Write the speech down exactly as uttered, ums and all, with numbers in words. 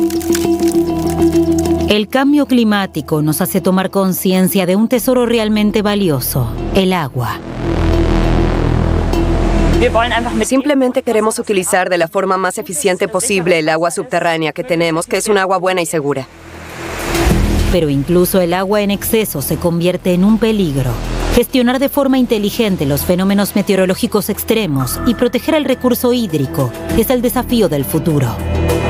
El cambio climático nos hace tomar conciencia de un tesoro realmente valioso, el agua. Simplemente queremos utilizar de la forma más eficiente posible el agua subterránea que tenemos, que es un agua buena y segura. Pero incluso el agua en exceso se convierte en un peligro. Gestionar de forma inteligente los fenómenos meteorológicos extremos y proteger el recurso hídrico es el desafío del futuro.